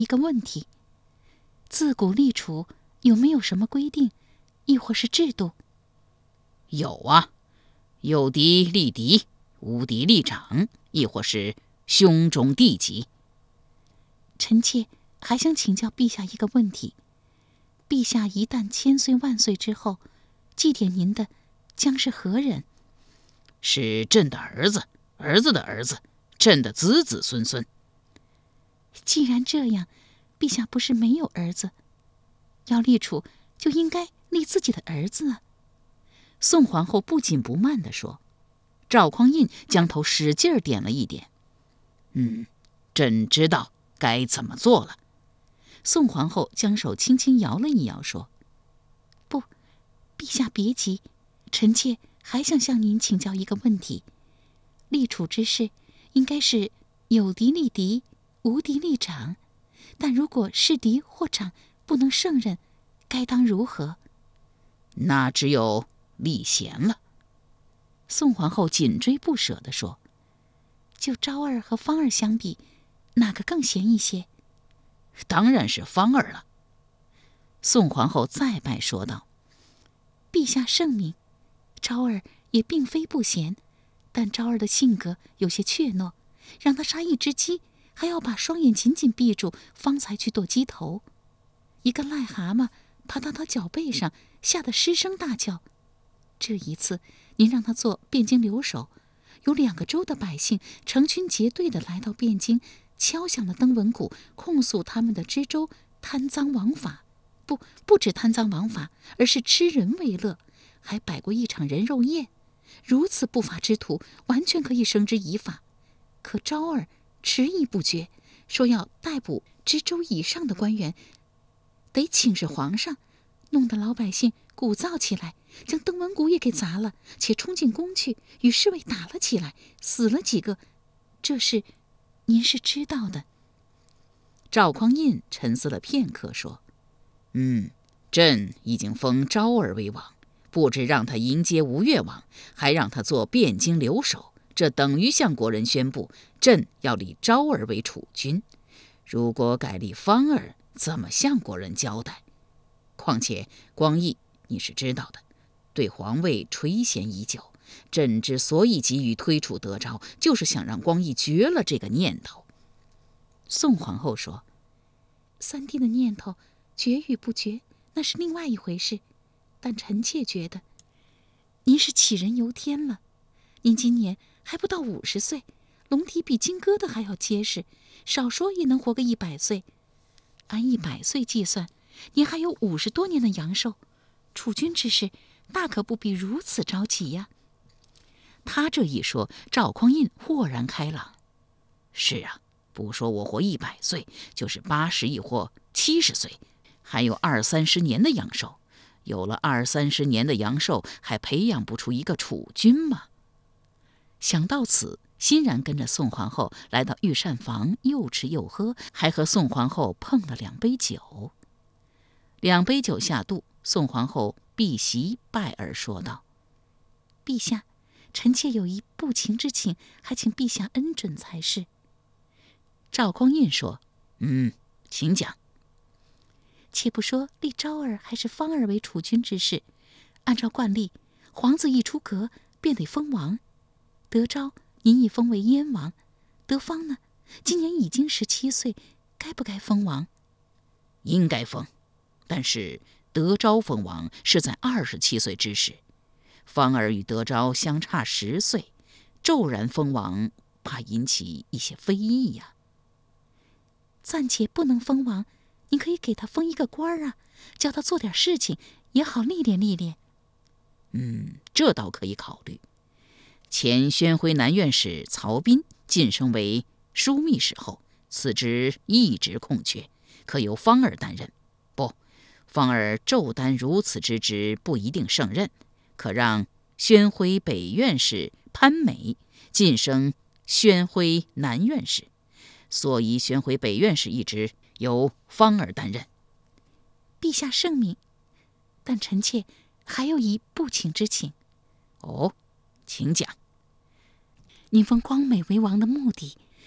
一个问题：自古立储有没有什么规定，亦或是制度？ 有啊，有嫡立嫡，无嫡立长，亦或是兄终弟及。 臣妾还想请教陛下一个问题：陛下一旦千岁万岁之后，祭奠您的将是何人？ 是朕的儿子，儿子的儿子，朕的子子孙孙。 既然这样，陛下不是没有儿子，要立储就应该立自己的儿子啊。 宋皇后不紧不慢地说。赵匡胤将头使劲点了一点。朕知道该怎么做了。宋皇后将手轻轻摇了一摇，说： 不，陛下别急，臣妾还想向您请教一个问题。立储之事应该是有嫡立嫡，无嫡立长，但如果是嫡或长不能胜任，该当如何？ 那只有立贤了。宋皇后紧追不舍地说： 就昭儿和芳儿相比，哪个更贤一些？ 当然是芳儿了。宋皇后再拜说道： 陛下圣明，昭儿也并非不贤，但昭儿的性格有些怯懦，让她杀一只鸡，还要把双眼紧紧闭住，方才去剁鸡头。一个癞蛤蟆爬到她脚背上，吓得失声大叫。这一次您让他做汴京留守，有2个州的百姓成群结队地来到汴京，敲响了登闻鼓，控诉他们的知州贪赃枉法。不止贪赃枉法，而是吃人为乐，还摆过一场人肉宴。如此不法之徒，完全可以绳之以法。可昭儿迟疑不决，说要逮捕知州以上的官员，得请示皇上，弄得老百姓鼓噪起来，将登闻鼓也给砸了，且冲进宫去，与侍卫打了起来，死了几个。这事您是知道的。 赵匡胤沉思了片刻，说：朕已经封昭儿为王，不止让他迎接吴越王，还让他做汴京留守，这等于向国人宣布朕要立昭儿为储君。如果改立芳儿，怎么向国人交代？况且光义你是知道的，对皇位垂涎已久，朕之所以急于推处德昭，就是想让光义绝了这个念头。 宋皇后说：三弟的念头绝与不绝，那是另外一回事，但臣妾觉得您是杞人忧天了。您今年还不到50岁，龙体比金疙瘩还要结实，少说也能活个100岁。按100岁计算，您还有50多年的阳寿，储君之事大可不必如此着急呀。 他这一说，赵匡胤豁然开朗。是啊，不说我活100岁，就是80亦或70岁，还有20-30年的阳寿。有了20-30年的阳寿，还培养不出一个储君吗？想到此，欣然跟着宋皇后来到御膳房，又吃又喝，还和宋皇后碰了2杯酒。2杯酒下肚，宋皇后避席拜而说道： 陛下，臣妾有一不情之请，还请陛下恩准才是。 赵匡胤说：请讲。 且不说立昭儿还是芳儿为储君之事，按照惯例，皇子一出阁便得封王。德昭您已封为燕王，德芳呢，今年已经17岁，该不该封王？ 应该封，但是德昭封王是在27岁之时，芳儿与德昭相差10岁，骤然封王，怕引起一些非议呀。 暂且不能封王，您可以给他封一个官儿啊，叫他做点事情，也好历练历练。 这倒可以考虑。前宣徽南院使曹彬晋升为枢密使后，此职一直空缺，可由芳儿担任。不，芳儿骤担如此之职，不一定胜任，可让宣徽北院使潘美晋升宣徽南院使，所以宣徽北院使一职由芳儿担任。 陛下圣明，但臣妾还有一不请之请。 请讲。 您封光美为王的目的，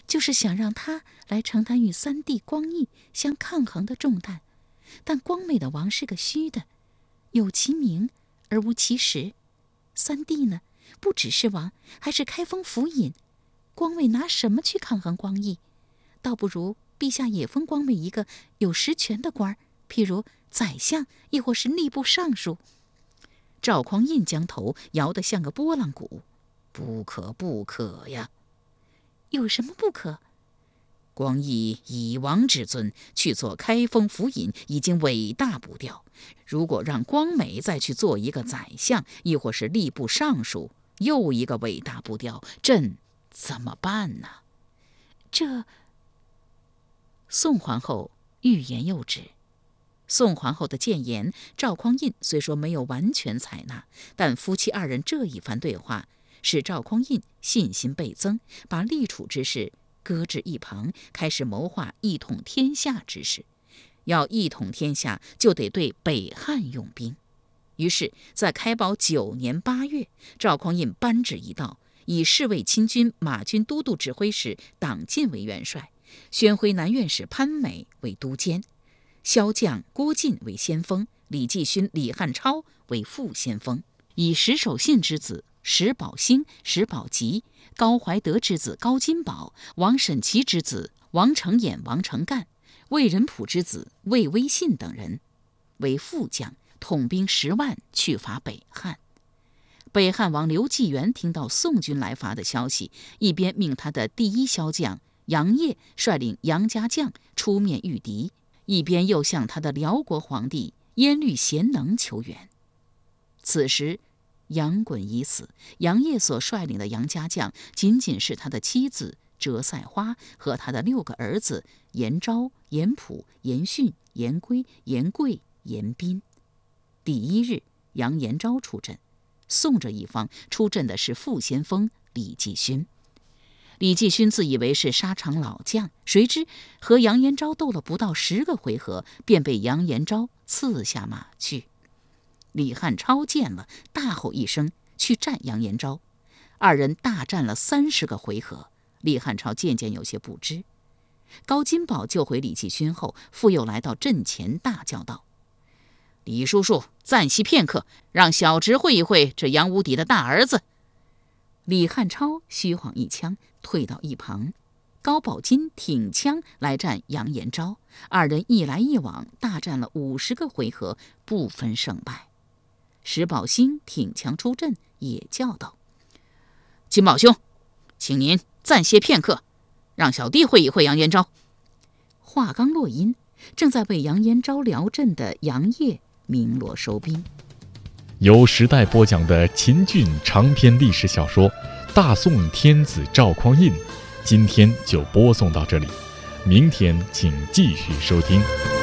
就是想让他来承担与三弟光义相抗衡的重担。但光美的王是个虚的，有其名而无其实。三弟呢，不只是王，还是开封府尹。光美拿什么去抗衡光义？倒不如陛下也封光美一个有实权的官儿，譬如宰相，亦或是吏部尚书。赵匡胤将头摇得像个拨浪鼓。不可，不可呀！有什么不可？光义以王之尊去做开封府尹，已经伟大不掉。如果让光美再去做一个宰相，亦或是吏部尚书，又一个伟大不掉，朕怎么办呢？这……宋皇后欲言又止。宋皇后的谏言，赵匡胤虽说没有完全采纳，但夫妻二人这一番对话，使赵匡胤信心倍增，把立储之事搁置一旁，开始谋划一统天下之事。要一统天下，就得对北汉用兵。于是，在开宝9年8月，赵匡胤颁旨一道，以侍卫亲军马军都督指挥使党进为元帅，宣徽南院使潘美为都监，骁将郭进为先锋，李继勋、李汉超为副先锋，以石守信之子石宝兴、石宝吉、高怀德之子高金宝、王审琦之子王承衍、王承干、魏仁溥之子魏威信等人为副将，统兵10万去伐北汉。北汉王刘继元听到宋军来伐的消息，一边命他的第一骁将杨业率领杨家将出面御敌，一边又向他的辽国皇帝耶律贤能求援。此时杨衮已死，杨业所率领的杨家将仅仅是他的妻子折赛花和他的6个儿子严昭、严溥、严训、严圭、严贵、严彬。第一日，杨延昭出阵，宋这一方出阵的是副先锋李继勋。李继勋自以为是沙场老将，谁知和杨延昭斗了不到10个回合，便被杨延昭刺下马去。李汉超见了，大吼一声，去战杨延昭。二人大战了30个回合，李汉超渐渐有些不知。高金宝救回李继勋后，复又来到阵前，大叫道：“李叔叔，暂息片刻，让小侄会一会这杨无敌的大儿子。”李汉超虚晃一枪，退到一旁。高宝金挺枪来战杨延昭，二人一来一往，大战了50个回合，不分胜败。石宝兴挺枪出阵，也叫道：“金宝兄，请您暂歇片刻，让小弟会一会杨延昭。”话刚落音，正在为杨延昭聊阵的杨业鸣锣收兵。 由时代播讲的秦俊长篇历史小说《大宋天子赵匡胤》，今天就播送到这里，明天请继续收听。